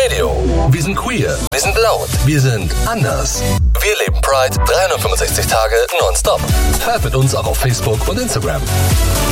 Radio. Wir sind queer, wir sind laut, wir sind anders. Wir leben Pride 365 Tage nonstop. Hört mit uns auch auf Facebook und Instagram.